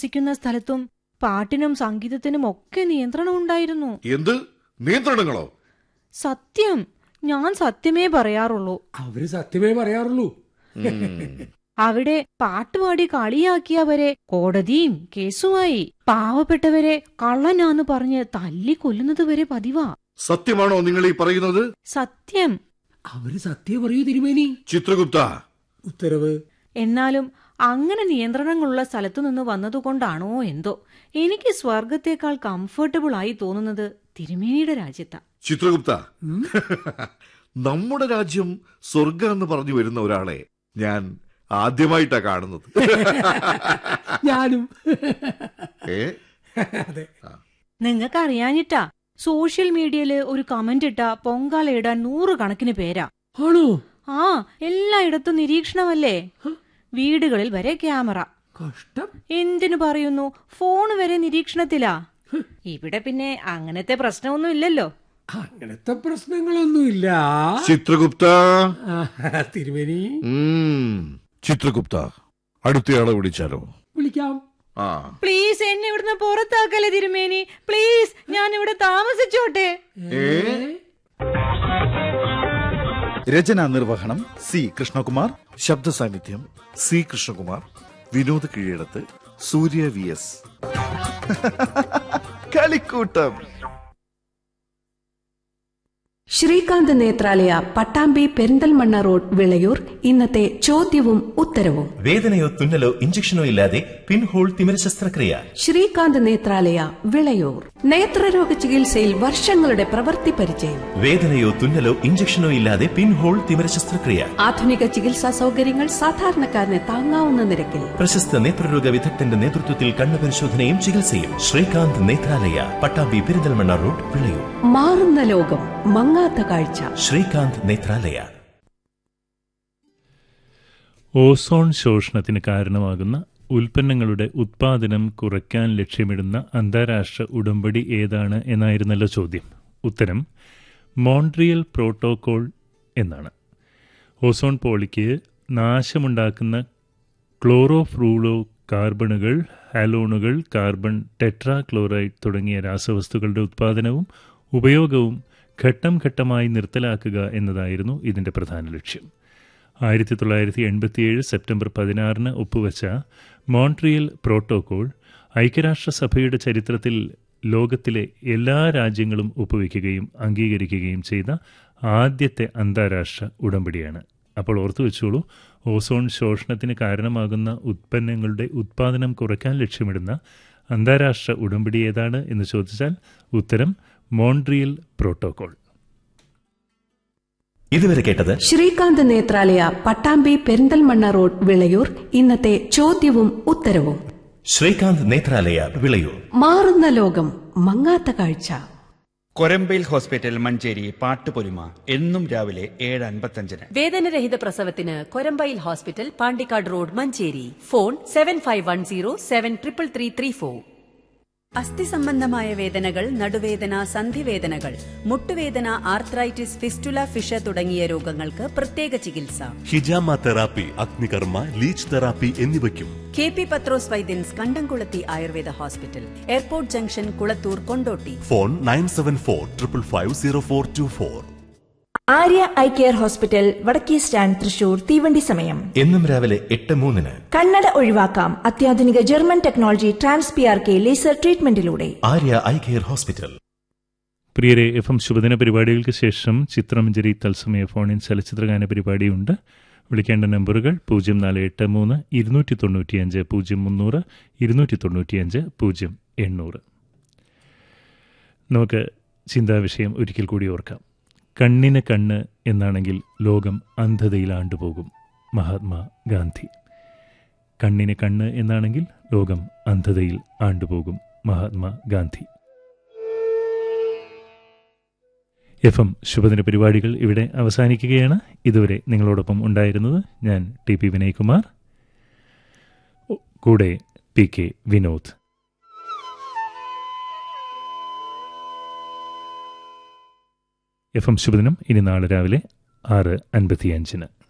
താമസിക്കുന്ന സ്ഥലത്തും പാട്ടിനും സംഗീതത്തിനും ഒക്കെ നിയന്ത്രണം ഉണ്ടായിരുന്നു. എന്ത് നിയന്ത്രണങ്ങളോ? സത്യം, ഞാൻ സത്യമേ പറയാറുള്ളൂ. അവര് സത്യമേ പറയാറുള്ളൂ. അവിടെ പാട്ടുപാടി കളിയാക്കിയവരെ കോടതിയും കേസുമായി, പാവപ്പെട്ടവരെ കള്ളനാന്ന് പറഞ്ഞ് തല്ലിക്കൊല്ലുന്നത് വരെ പതിവാ. സത്യമാണോ നിങ്ങൾ ഈ പറയുന്നത്? സത്യം. അവര് സത്യം പറയൂ തിരുമേനി. ചിത്രഗുപ്ത, ഉത്തരവ്. എന്നാലും അങ്ങനെ നിയന്ത്രണങ്ങളുള്ള സ്ഥലത്തുനിന്ന് വന്നതുകൊണ്ടാണോ എന്തോ എനിക്ക് സ്വർഗത്തേക്കാൾ കംഫർട്ടബിൾ ആയി തോന്നുന്നത് തിരുമേനിയുടെ രാജ്യത്താ. ചിത്രഗുപ്ത, നമ്മുടെ രാജ്യം സ്വർഗം എന്ന് പറഞ്ഞു വരുന്ന ഒരാളെ ഞാൻ ആദ്യമായിട്ടാ കാണുന്നത്. ഞാനും. അതെ. നിങ്ങൾക്ക് അറിയാഞ്ഞിട്ടാ സോഷ്യൽ മീഡിയയില് ഒരു കമന്റ് ഇട്ടാ പൊങ്കാല ഇടാൻ 100 കണക്കിന് പേരാ. ആണോ? ആ, എല്ലായിടത്തും നിരീക്ഷണമല്ലേ. വീടുകളിൽ വരെ ക്യാമറ. കഷ്ടം. എന്തിനു പറയുന്നു, ഫോൺ വരെ നിരീക്ഷണത്തിലാ. ഇവിടെ പിന്നെ അങ്ങനത്തെ പ്രശ്നമൊന്നും ഇല്ലല്ലോ. അങ്ങനത്തെ പ്രശ്നങ്ങളൊന്നുമില്ല. ചിത്രഗുപ്ത, തിരുമേനി. ചിത്രഗുപ്ത, അടുത്തയാളെ വിളിച്ചാലോ? വിളിക്കാം. പ്ലീസ് എന്നെ ഇവിടുന്ന് പുറത്താക്കല്ലേ തിരുമേനി, പ്ലീസ്. ഞാൻ ഇവിടെ താമസിച്ചോട്ടെ. രചന നിർവഹണം സി കൃഷ്ണകുമാർ. ശബ്ദ സാന്നിധ്യം സി കൃഷ്ണകുമാർ. വിനോദ് കീഴടത്ത്, സൂര്യ VS. കളിക്കൂട്ടം. ശ്രീകാന്ത് നേത്രാലയ, പട്ടാമ്പി പെരിന്തൽമണ്ണ റോഡ്, വിളയൂർ. ഇന്നത്തെ ചോദ്യവും ഉത്തരവും. വേദനയോ തുന്നലോ ഇഞ്ചക്ഷനോ ഇല്ലാതെ പിൻഹോൾ തിമിര ശസ്ത്രക്രിയ. ശ്രീകാന്ത് നേത്രാലയ, വിളയൂർ. നേത്രരോഗ ചികിത്സയിൽ വർഷങ്ങളുടെ പ്രവൃത്തി പരിചയം. വേദനയോ തുന്നലോ ഇഞ്ചക്ഷനോ ഇല്ലാതെ പിൻഹോൾ തിമിര ശസ്ത്രക്രിയ. ആധുനിക ചികിത്സാ സൗകര്യങ്ങൾ സാധാരണക്കാരന് താങ്ങാവുന്ന നിരക്കിൽ. പ്രശസ്ത നേത്രരോഗ വിദഗ്ധന്റെ നേതൃത്വത്തിൽ കണ്ണ് പരിശോധനയും ചികിത്സയും. ശ്രീകാന്ത് നേത്രാലയ, പട്ടാമ്പി പെരിന്തൽമണ്ണ റോഡ്, വിളയൂർ. മാറുന്ന ലോകം, മങ്ങാത്ത കാഴ്ച. ശ്രീകാന്ത് നേത്രാലയ. ഓസോൺ ശോഷണത്തിന് കാരണമാകുന്ന ഉൽപ്പന്നങ്ങളുടെ ഉത്പാദനം കുറയ്ക്കാൻ ലക്ഷ്യമിടുന്ന അന്താരാഷ്ട്ര ഉടമ്പടി ഏതാണ് എന്നായിരുന്നല്ലോ ചോദ്യം. ഉത്തരം മോൺട്രിയൽ പ്രോട്ടോകോൾ എന്നാണ്. ഓസോൺ പോളിക്ക് നാശമുണ്ടാക്കുന്ന ക്ലോറോഫ്ലൂറോ കാർബണുകൾ, ഹാലോണുകൾ, കാർബൺ ടെട്രാക്ലോറൈഡ് തുടങ്ങിയ രാസവസ്തുക്കളുടെ ഉത്പാദനവും ഉപയോഗവും ഘട്ടം ഘട്ടമായി നിർത്തലാക്കുക എന്നതായിരുന്നു ഇതിൻ്റെ പ്രധാന ലക്ഷ്യം. 1987 സെപ്റ്റംബർ 16 ഒപ്പുവെച്ച മോൺട്രിയൽ പ്രോട്ടോകോൾ ഐക്യരാഷ്ട്രസഭയുടെ ചരിത്രത്തിൽ ലോകത്തിലെ എല്ലാ രാജ്യങ്ങളും ഒപ്പുവെക്കുകയും അംഗീകരിക്കുകയും ചെയ്ത ആദ്യത്തെ അന്താരാഷ്ട്ര ഉടമ്പടിയാണ്. അപ്പോൾ ഓർത്തു വെച്ചോളൂ, ഓസോൺ ശോഷണത്തിന് കാരണമാകുന്ന ഉൽപ്പന്നങ്ങളുടെ ഉത്പാദനം കുറയ്ക്കാൻ ലക്ഷ്യമിടുന്ന അന്താരാഷ്ട്ര ഉടമ്പടി ഏതാണ് എന്ന് ചോദിച്ചാൽ ഉത്തരം മോൺട്രിയൽ പ്രോട്ടോകോൾ. ഇതുവരെ കേട്ടത് ശ്രീകാന്ത് നേത്രാലയ, പട്ടാമ്പി പെരിന്തൽമണ്ണ റോഡ്, വിളയൂർ. ഇന്നത്തെ ചോദ്യവും ഉത്തരവും. ശ്രീകാന്ത് നേത്രാലയ, വിളയൂർ. മാറുന്ന ലോകം, മങ്ങാത്ത കാഴ്ച. കൊരമ്പയിൽ ഹോസ്പിറ്റൽ, മഞ്ചേരി. പാട്ടുപൊലിമ എന്നും രാവിലെ 7:55. വേദനരഹിത പ്രസവത്തിന് Korambayil hospital, Pandikkad road, Manjeri. Phone 7510733334. അസ്ഥി സംബന്ധമായ വേദനകൾ, നടുവേദന, സന്ധിവേദനകൾ, മുട്ടുവേദന, ആർത്രൈറ്റിസ്, ഫിസ്റ്റുല, ഫിഷ തുടങ്ങിയ രോഗങ്ങൾക്ക് പ്രത്യേക ചികിത്സ. ഹിജാമ തെറാപ്പി, അഗ്നികർമ്മ, ലീച്ച് തെറാപ്പി എന്നിവയ്ക്കും KP പത്രോസ് വൈദ്യൻസ്, കണ്ടംകുളത്തി Ayurveda hospital, airport junction, Kulathur, Kondotty. Phone 9745550424. Arya eye care hospital, വടക്കേ സ്റ്റാൻഡ്, തൃശൂർ. തീവണ്ടി സമയം എന്നും രാവിലെ 8:03. കണ്ണട ഒഴിവാക്കാം അത്യാധുനിക German technology TransPRK laser ട്രീറ്റ്മെന്റിലൂടെ. Arya eye care hospital. പ്രിയരെ, FM ശുഭദിന പരിപാടികൾക്ക് ശേഷം ചിത്രമഞ്ജരി തത്സമയ ഫോണിൻ ചലച്ചിത്രഗാന പരിപാടിയുണ്ട്. വിളിക്കേണ്ട നമ്പറുകൾ 0483 295 0300 295 0800. നമുക്ക് ചിന്താവിഷയം ഒരിക്കൽ കൂടി ഓർക്കാം. കണ്ണിന് കണ്ണ് എന്നാണെങ്കിൽ ലോകം അന്ധതയിൽ ആണ്ടുപോകും. മഹാത്മാഗാന്ധി. കണ്ണിന് കണ്ണ് എന്നാണെങ്കിൽ ലോകം അന്ധതയിൽ ആണ്ടുപോകും. മഹാത്മാഗാന്ധി. FM ശുഭദിന പരിപാടികൾ ഇവിടെ അവസാനിക്കുകയാണ്. ഇതുവരെ നിങ്ങളോടൊപ്പം ഉണ്ടായിരുന്നത് ഞാൻ TP വിനയ്കുമാർ, കൂടെ PK വിനോദ്. FM ശുഭദിനം ഇനി നാളെ രാവിലെ 6:55.